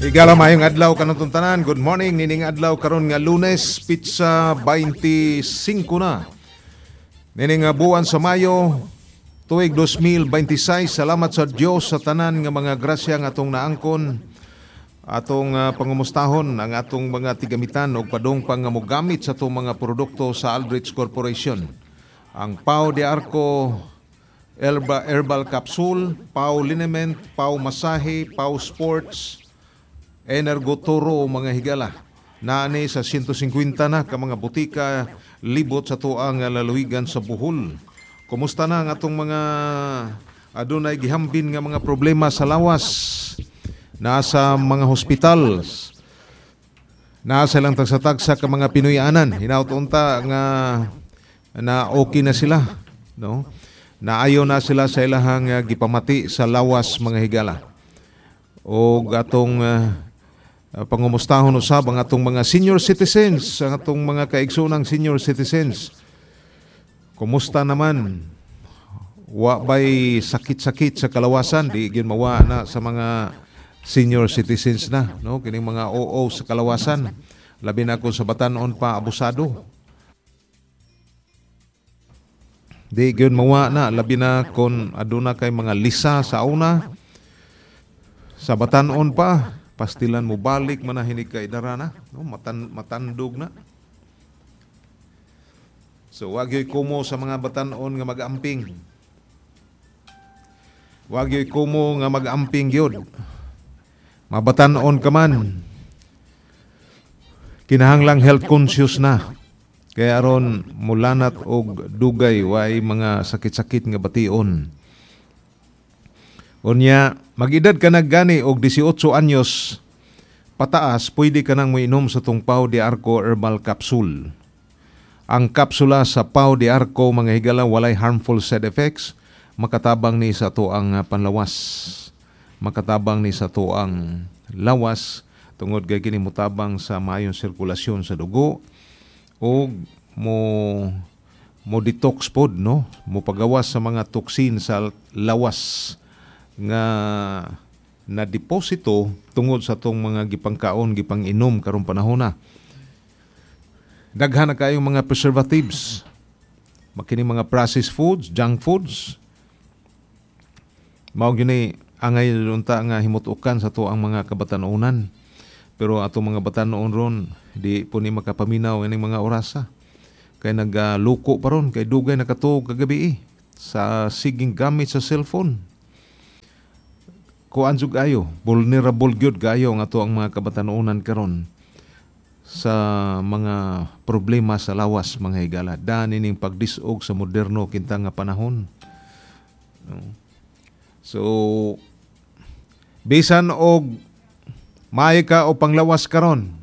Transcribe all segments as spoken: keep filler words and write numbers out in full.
Igala mayong adlaw kanang tanan. Good morning nining adlaw karon nga Lunes, pizza twenty-five na. Nining nga buwan sa Mayo tuig twenty twenty-six. Salamat sa Dios sa tanan nga mga grasya nga atong naangkon. Atong uh, pangumustahon ang atong mga tigamitan o padong pangamugamit sa atong mga produkto sa Aldrich Corporation. Ang Pau de Arco Herbal, Herbal Capsule, Pau Liniment, Pau Masahe, Pau Sports, Energotoro mga higala. Naani sa one hundred fifty na ka mga butika libot sa tuang lalawigan sa Bohol. Kumusta na ang atong mga adunay gihambin nga mga problema sa lawas? Nasa mga hospitals, nasa lang tagsa-tagsa ka mga Pinoyanan. Hinautunta nga na okay na sila, no? Naayo na sila sa ilahang uh, gipamati sa lawas mga higala. O atong uh, pangumustahon usab ang atong mga senior citizens, ang atong mga kaigsoonang senior citizens. Kumusta naman? Wa bay sakit-sakit sa kalawasan, di gyud mawa na sa mga senior citizens na, no? Kining mga O O sa kalawasan, labi na kung sa batanon pa abusado. Di gyud mawa na, labi na kung aduna kay mga lisa sa una, sa batanon pa, pastilan mo balik man na hinig kay dara na, no? Matan, matandog na. So wag yo'y kumo sa mga batanon nga mag-amping. Wag yo'y kumo nga mag-amping gyud. Mabatanon ka man, kinahanglang health conscious na. Kaya aron mulanat og dugay way mga sakit-sakit nga bation. Unya, mag-edad ka naggani og eighteen anyos pataas, pwede ka nang moinom sa tong Pau de Arco Herbal Capsule. Ang kapsula sa Pau de Arco mga higala walay harmful side effects, makatabang ni sa tuang panlawas. Makatabang ni sa tuang lawas tungod kay kini mutabang sa maayong sirkulasyon sa dugo o mo mo detox pod, no, mo pagawas sa mga toksin sa lawas nga na deposito tungod sa tong mga gipangkaon gipang-inom karong panahon na. Daghan na kayong mga preservatives, makini mga processed foods, junk foods. Mao gini angay lunta nga himutukan sa to ang mga kabatanunan. Pero atong mga batanon ron, di po ni makapaminaw ining mga orasa. Kay nagaluko pa ron, kay dugay nakatuog kagabi eh, sa siging gamit sa cellphone. Kuan jud kayo, vulnerable gyud kayo nga to ang mga kabatanunan karon sa mga problema sa lawas mga higala. Dani ning pagdisog sa moderno kinta nga panahon. So bisan og maayo ka o panglawas karon,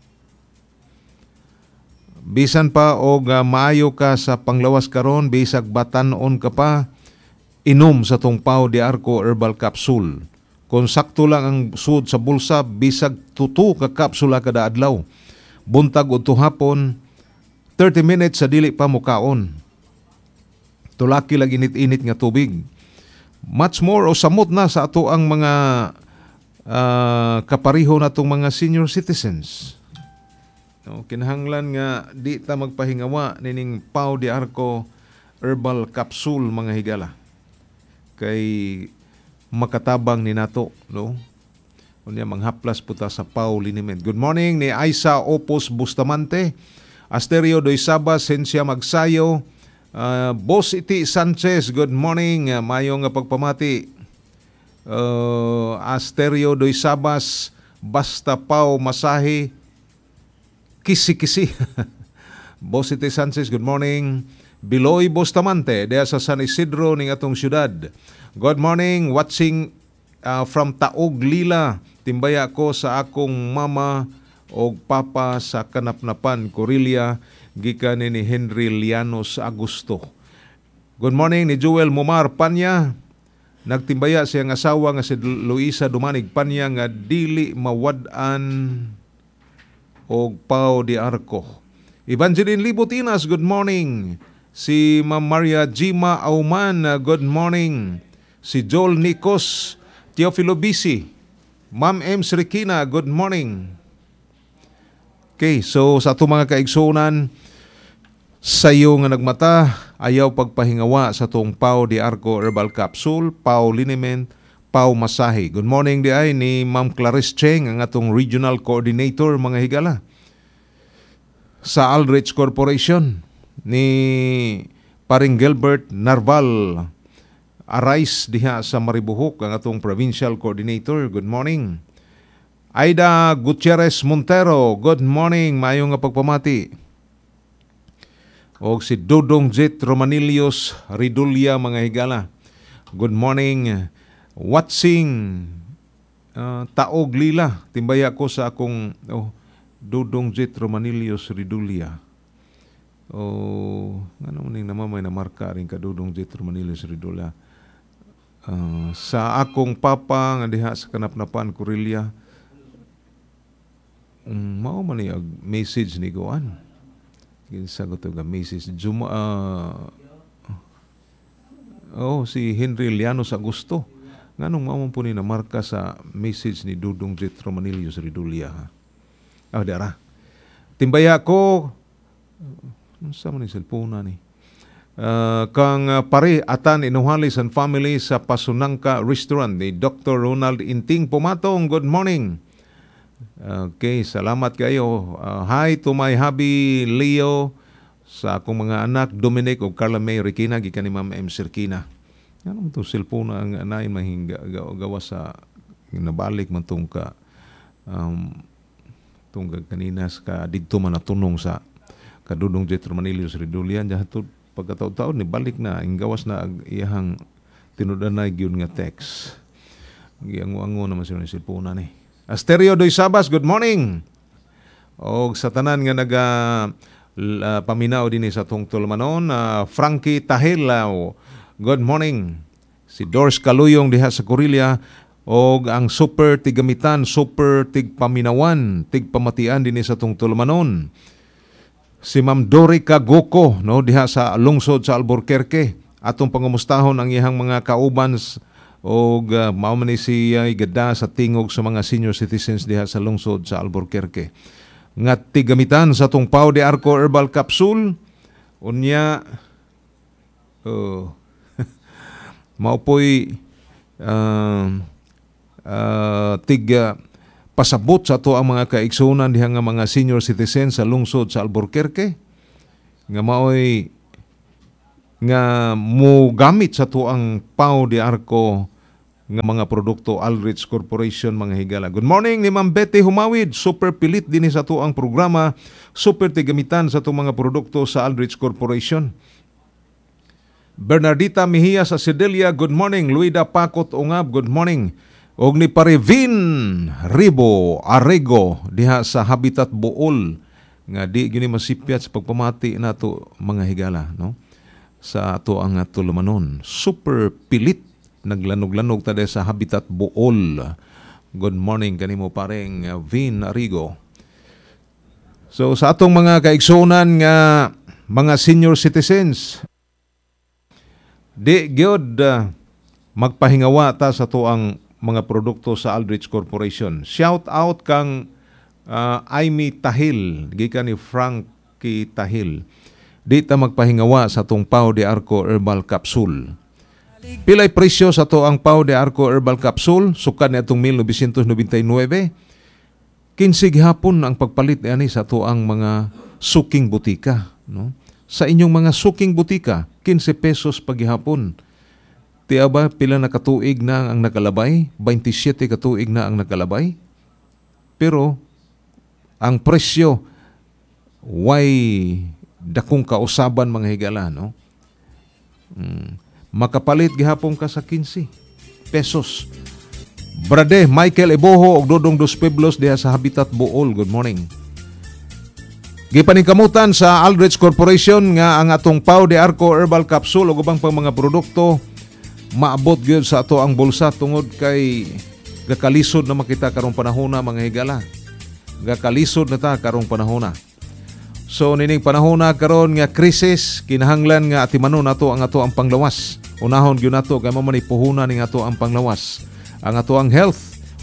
bisan pa og uh, maayo ka sa panglawas karon, bisag batanon ka pa, inom sa tong Pau de Arco Herbal Capsule. Kung sakto lang ang sud sa bulsa, bisag tuto ka kapsula kada adlaw. Buntag o tuhapon, thirty minutes sa dili pa mukaon. Tulaki lang init-init nga tubig. Much more o samot na sa ato ang mga uh, kapariho na itong mga senior citizens. No, kinahanglan nga di ta magpahingawa nining Pau de Arco Herbal Capsule mga higala. Kay makatabang ni nato, no? Unya manghaplas puta sa Pau Liniment. Good morning ni Aisa Opos Bustamante, Asterio Doisaba, Sensya Magsayo, Uh, Boss Iti Sanchez, good morning. Uh, mayong pagpamati. Uh, Asterio Doisabas, Basta Pau Masahe, Kisi-kisi. Boss Iti Sanchez, good morning. Biloy Bustamante, diya sa San Isidro ning atong syudad. Good morning, watching uh, from Taog Lila. Timbaya ko sa akong mama o papa sa Kanapnapan, Corillia, gikan ni Henry Lianos Agusto. Good morning ni Joel Mumar Panya. Nagtimbaya siyang asawa nga si Luisa Dumanig Panya nga dili mawad-an og Pau de Arco. Evangeline Libotinas, good morning. Si Ma'am Maria Jima Auman, good morning. Si Joel Nikos, Teofilo Bisi, Ma'am M. Srikina, good morning. Okay, so sa ato mga kaigsunan, sayo nga nagmata, ayaw pagpahingawa sa tong Pau de Arco Herbal Capsule, Pau Liniment, Pau Masahe. Good morning di ay ni Ma'am Clarice Cheng, ang atong Regional Coordinator mga higala. Sa Aldrich Corporation, ni Paring Gilbert Narval Arais diha sa Maribohok, ang atong Provincial Coordinator. Good morning. Aida Gutierrez Montero, good morning, maayong nga pagpamati. O si Dodong Jet Romanilios Ridulya mga higala, good morning. Watching uh, Taog Lila, timbaya ko sa akong oh, Dodong Jet Romanilios Ridulya. O ano man yung namamay na marka rin ka Dodong Jet Romanilios Ridulya. Uh, sa akong papa nga diha sa Kanapnapan Corillia, um, mao man ni message ni Goan. Ginsagot nga message Juma uh, oh si Henry Lianos Agusto. Nganong mao man po ni na marka sa message ni Dodong Jet Romanilios Ridulya. Ah, dara. Timbaya ko unsa man ni cellphone ni? Uh, kang uh, pare atan inuhalis and family sa Pasunangka Restaurant ni Doctor Ronald Inting Pumatong. Good morning. Okay, salamat kayo. Uh, hi to my hubby Leo, sa akong mga anak Dominic o Carla May Rikina gikan ni Ma'am M. Sirkina. Ano man itong cellphone ang anayin mahinga gawa sa nabalik man itong ka um, itong kanina ka dito man natunong sa Kadudong Jet Romanilios Ridulyan dyan ito pagkataon-taon ni balik na ang gawas na iyahang tinudanay gyud nga text. Giango-ango naman siya ni cellphone ni. Asterio Doy Sabas, good morning. Og sa tanan nga naga uh, paminaw din sa tong Tulmanon, uh, Frankie Tahilao, good morning. Si Doris Kaluyong diha sa Corillia og ang super tigamitan, super tigpaminawan, tigpamatian din sa tong Tulmanon. Si Ma'am Dorica Goko no diha sa lungsod sa Albuquerque, atong pangumustahon ang iyang mga kauban og uh, mao man ni siya igada sa tingog sa mga senior citizens diha sa lungsod sa Albuquerque. Nga tigamitan sa tong Pau de Arco Herbal Capsule unya uh, mao poy uh, uh, tiga pasabot sa to ang mga kaigsunan diha nga mga senior citizens sa lungsod sa Albuquerque nga maoy nga mo gamit sa to ang Pau de Arco nga mga produkto Aldrich Corporation mga higala. Good morning ni Ma'am Betty Humawid, super pilit din sa to ang programa, super tigamitan sa to mga produkto sa Aldrich Corporation. Bernardita Mejia sa Sedelia, good morning. Luida Pakot Ungab, good morning. Og ni Parevin Ribo Arego diha sa Habitat Bool nga di gini masipyat sa pagpamati nato mga higala no sa ato ang tulumanon. Super pilit naglanog-lanog ta sa Habitat Bool. Good morning kanimo pareng Vin Arego. So sa atong mga kaigsunan nga mga senior citizens, di gyud uh, magpahingawa ta sa to ang mga produkto sa Aldrich Corporation. Shout out kang uh, Aimee Tahil, gikan ni Frankie Tahil. Di ta magpahingawa sa tong Pau de Arco Herbal Capsule. Pilay presyo sa to ang Pau de Arco Herbal Capsule, sukad ni atong nineteen ninety-nine. Kinsi gihapon ang pagpalit ani sa to ang mga suking butika, no? Sa inyong mga suking butika, fifteen pesos paghihapon. Tiya ba pila na katuig na ang nakalabay? twenty-seven katuig na ang nakalabay. Pero ang presyo way dakong kausaban mga higala, no? Hmm. Makapalit gihapon ka sa fifteen pesos. Brade Michael Eboho og Dodong Dos Pueblos diha sa Habitat Bool. Good morning. Gipaningkamutan sa Aldrich Corporation nga ang atong Pau de Arco Herbal Capsule ug ubang pang mga produkto maabot gyud sa ato ang bulsa tungod kay gakalisod na makita karong panahona mga higala. Gakalisod na ta karong panahona. So nining panahona karon nga krisis, kinahanglan nga atimanon nato ang ato ang panglawas. Unahon gyud nato kay mao man puhunan ning ato ang panglawas. Ang ato ang health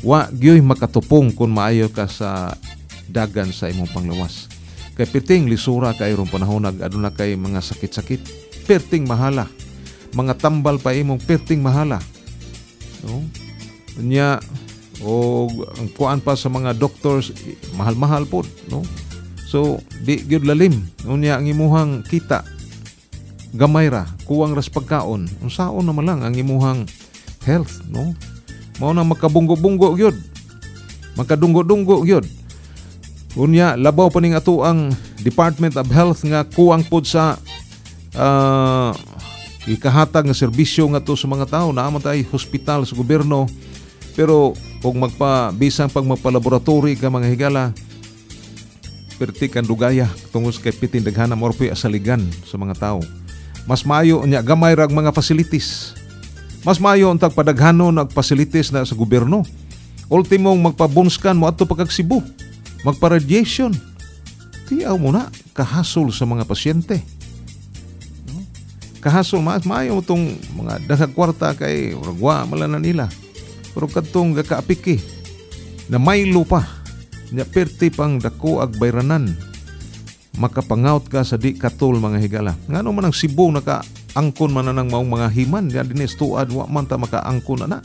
wa gyoy makatupong kung maayo ka sa dagan sa imong panglawas. Kay piting lisura kay ron panahon nag aduna kay mga sakit-sakit, perting mahala. Mga tambal pa imong perting mahala. No? Nya o ang kuan pa sa mga doctors mahal-mahal pod, no? So di gyud lalim unya ang imuhang kita gamay ra, kuwang ras pagkaon. Unsaon naman lang ang imuhang health, no? Mao na makabunggo-bunggo gyud. Makadunggo-dunggo gyud. Unya labaw pa ning ato ang Department of Health nga kuwang pod sa uh, ikahatag nga serbisyo nga to sa mga tao. Naman tay hospital sa gobyerno, pero kung magpa bisang pag magpa-laboratory ka mga higala, perti kan dugaya tungod kay pitindaghan morpoy asaligan sa mga tao. Mas maayo nya gamay rag mga facilities. Mas maayo untag padaghanon og facilities na sa gobyerno. Ultimong magpabunskan mo adto pagkag Cebu, magpa-radiation. Tiyaw mo na kahasol sa mga pasyente. No? Kahasol mas maayo tong mga daghang kwarta kay ragwa malanan nila. Pero kadtong gakaapiki na maylo pa nya perti pang dako ag bayranan, makapangaut ka sa di katol mga higala. Ngano man ang Cebu naka angkon man nang maong mga himan ya dinis tuad wa man ta makaangkon ana.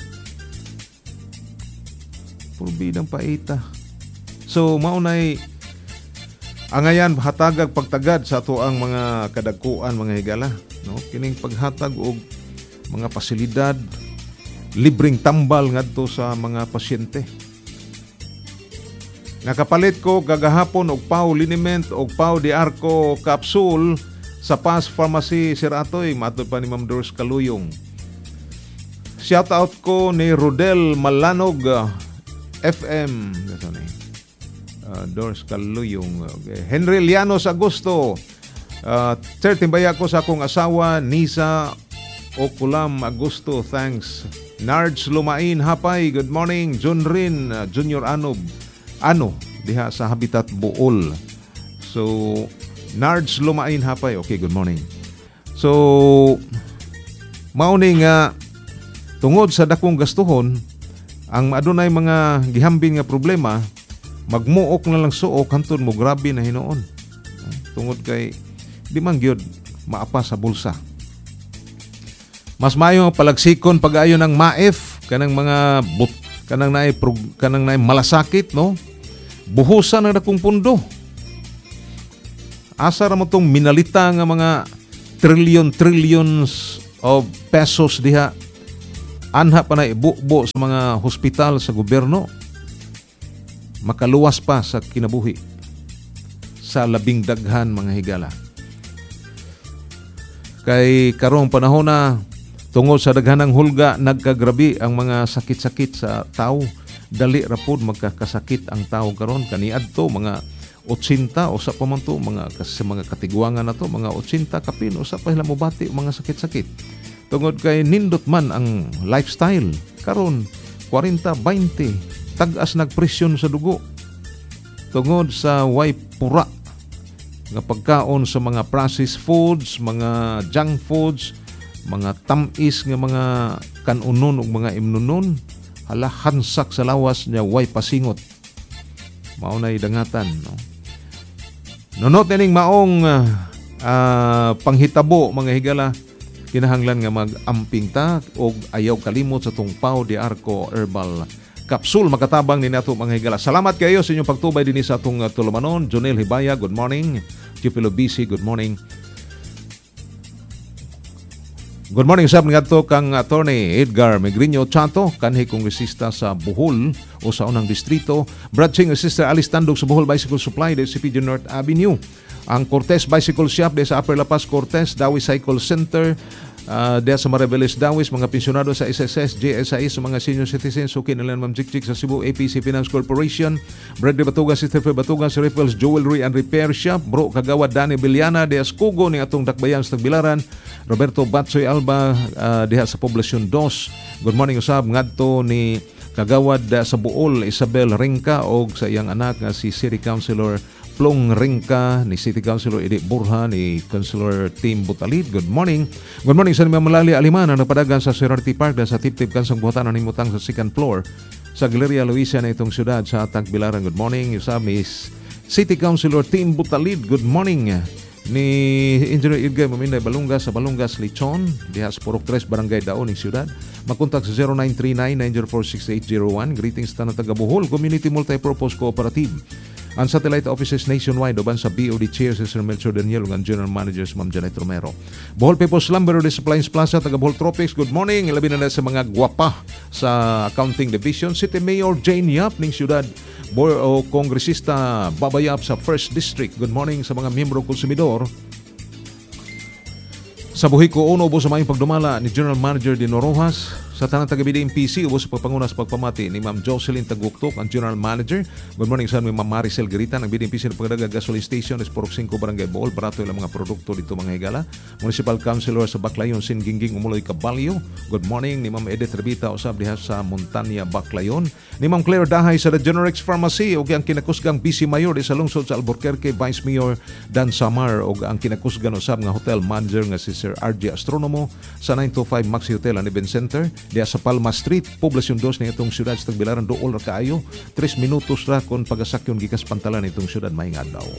Purbidang paita. So maunay angayan hatagag pagtagad sa ato ang mga kadagkuan mga higala, no? Kining paghatag og mga pasilidad, libreng tambal ngadto sa mga pasyente. Nakapalit ko gagahapon og Pau Liniment og Pau de Arco capsule sa Pas Pharmacy Sir Atoy, matod pa ni Ma'am Doris Kaluyong. Shout out ko ni Rodel Malanog uh, F M. Ito na uh, Doris Kaluyong. Okay. Henry Lianos Agosto. Uh, Sir, timbaya ko sa akong asawa Nisa Okulam Agosto. Thanks. Nards Lumain Hapay. Good morning. John Rin uh, Junior Anob. Ano, diha sa Habitat Bool. So, Nards Lumain Hapay. Okay, good morning. So, mauni nga tungod sa dakong gastuhon, ang adunay mga gihambin nga problema, magmuok na lang suok hantod mo grabe na hinuon. Tungod kay di man gyud maapa sa bulsa. Mas maayo palagsikon pag-ayo ng M A F kanang mga but kanang naay kanang naay malasakit, no? Buhusan ang dakong pundo. Asa ra mo tong minalita nga mga trillion trillions of pesos diha anha pa na ibubo sa mga hospital sa gobyerno. Makaluwas pa sa kinabuhi sa labing daghan mga higala. Kay karong panahon na tungod sa daghanang hulga nagkagrabi ang mga sakit-sakit sa tao. Dali ra pod magkakasakit ang tao karon kaniadto mga eighty o sa pamanto mga kasi mga katigwangan na to mga eighty kapin usa pa sila mobati mga sakit-sakit. Tungod kay nindot man ang lifestyle karon forty twenty tag-as nagpresyon sa dugo. Tungod sa way pura nga pagkaon sa mga processed foods, mga junk foods, mga tamis nga mga kanunon ug mga imnunon, hala hansak sa lawas niya way pasingot. Maunay dangatan, no. Nunot ning maong uh, uh, panghitabo mga higala, kinahanglan nga mag-amping ta og ayaw kalimot sa tong Pau de Arco Herbal Capsule makatabang ni nato mga higala. Salamat kayo sa inyong pagtubay dinhi sa atong uh, tulumanon. Jonel Hibaya, good morning. Chipilo B C, good morning. Good morning sab ngadto kang Attorney Edgar Megriño Chato, kanhi kongresista sa Bohol o sa unang distrito. Brad Singh, Sister Alice Tandog sa Bohol Bicycle Supply de C P G North Avenue. Ang Cortez Bicycle Shop de sa Upper La Paz Cortez, Dawi Cycle Center, uh, de sa Maribeles Dawis, mga pensyonado sa S S S, J S I, sa mga senior citizens, suki na lang Ma'am Jikjik sa Cebu A P C Finance Corporation, Bradley Batuga, Sister Fe Batuga sa Riffles Jewelry and Repair Shop, Bro Kagawad Dani Biliana de Ascugo ni atong dakbayan sa Tagbilaran, Roberto Batsoy Alba uh, diha sa Poblacion two. Good morning usab ngadto ni Kagawad uh, sa Bool Isabel Ringka og sa iyang anak nga si City Councilor Plong Ringka, ni City Councilor Edith Burha, ni Councilor Tim Butalid. Good morning. Good morning sa mga malali Alimana na padagan sa Cerrarte Park sa Tip-Tip Kansang Buhatan na nimutang sa second floor sa Galeria Luisa na itong syudad sa Tagbilaran. Good morning. Usab Miss City Councilor Tim Butalid. Good morning. Ni Engineer Irgay Maminday Balungas sa Balungas Lechon diha sa Purok tres Barangay Daon ng syudad. Makontak sa zero nine three nine nine zero four six eight zero one. Greetings ta ng taga Bohol Community Multipurpose Cooperative. Ang satellite offices nationwide uban sa B O D Chair si Sir Melchor Daniel ug ang General Manager si Ma'am Janet Romero. Bohol People's Lumber Road Appliance Plaza taga Bohol Tropics. Good morning. Ilabi na, na sa mga gwapa sa Accounting Division. City Mayor Jane Yap ning syudad. Boy, o Kongresista Babayap sa First District. Good morning sa mga miyembro konsumidor. Sa buhi ko, uno ubos sa mayong pagdumala ni General Manager Dino Rojas. Sa tanang taga-B D M P C, ubos sa pagpangunas pagpamati ni Ma'am Jocelyn Taguktok, ang General Manager. Good morning sa Ma'am Maricel Garita, ng B D M P C ng Pagdaga Gasoline Station, is Purok five Barangay Bohol. Barato ilang mga produkto dito mga higala. Municipal Councilor sa Baclayon, Sin Gingging Umuloy Caballo. Good morning ni Ma'am Edith Revita, usab diha sa Montania, Baclayon. Ni Ma'am Claire Dahay sa The Generex Pharmacy, o ang kinakusgang Vice Mayor sa lungsod sa Albuquerque, Vice Mayor Dan Samar, o ang kinakusgan usab nga Hotel Manager nga si Sir R J Astronomo sa nine two five Maxi Hotel and Event Center diya sa Palma Street, Poblacion two na itong syudad sa Tagbilaran. Dool ra kaayo, tres minutos ra kon pagasakyon gikas pantalan itong syudad maayong adlaw.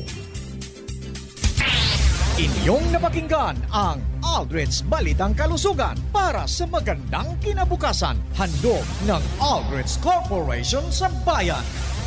Inyong napakinggan ang Aldred's Balitang Kalusugan para sa magandang kinabukasan. Handog ng Aldred's Corporation sa bayan.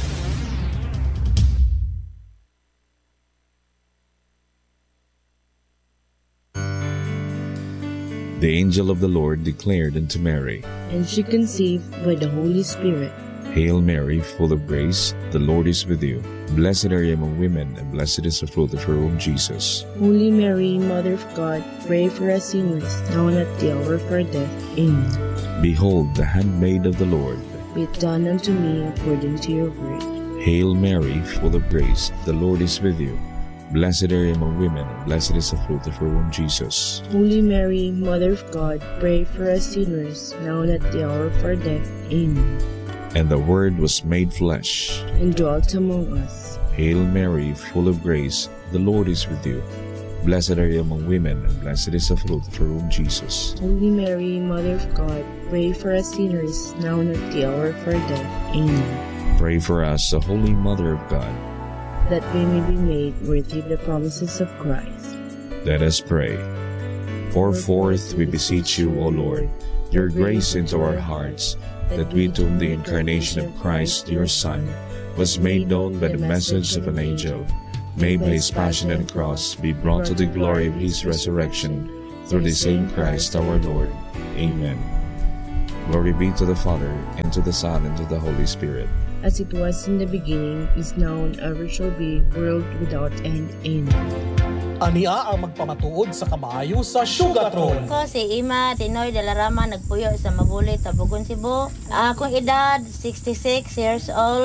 The angel of the Lord declared unto Mary, and she conceived by the Holy Spirit. Hail Mary, full of grace, the Lord is with you. Blessed are you among women, and blessed is the fruit of her womb, Jesus. Holy Mary, Mother of God, pray for us sinners, now and at the hour of our death. Amen. Behold, the handmaid of the Lord. Be it done unto me according to your word. Hail Mary, full of grace, the Lord is with you. Blessed are you among women, and blessed is the fruit of her womb, Jesus. Holy Mary, Mother of God, pray for us sinners, now and at the hour of our death. Amen. And the Word was made flesh, and dwelt among us. Hail Mary, full of grace, the Lord is with you. Blessed are you among women, and blessed is the fruit of her womb, Jesus. Holy Mary, Mother of God, pray for us sinners, now and at the hour of our death. Amen. Pray for us, the Holy Mother of God, that we may be made worthy of the promises of Christ. Let us pray. Pour forth, we beseech you, O Lord, your grace into our hearts, that we, to whom the incarnation of Christ, your Son, was made known by the message of an angel, may by his passion and cross be brought to the glory of his resurrection, through the same Christ our Lord. Amen. Glory be to the Father, and to the Son, and to the Holy Spirit. As it was in the beginning, is now, and ever shall be, world without end. Amen. Ania ang magpamatuod sa kamaayo sa Sugatron. Ako si Ima Tinoy de la Rama, nagpuyo sa Mabulit, Tabugon, Cebu. Akong edad, sixty-six years old.